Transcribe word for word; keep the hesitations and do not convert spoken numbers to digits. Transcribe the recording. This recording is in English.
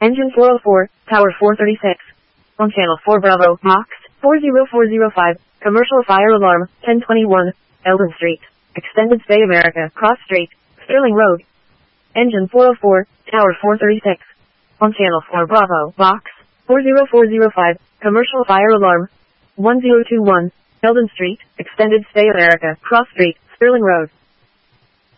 Engine four oh four, Tower four thirty-six. On Channel four Bravo, Box four zero four zero five, Commercial Fire Alarm, ten twenty-one, Eldon Street. Extended Stay America, Cross Street, Sterling Road. Engine four oh four, Tower four thirty-six. On Channel four Bravo, Box four zero four zero five, Commercial Fire Alarm, one zero two one, Eldon Street, Extended Stay America, Cross Street, Sterling Road.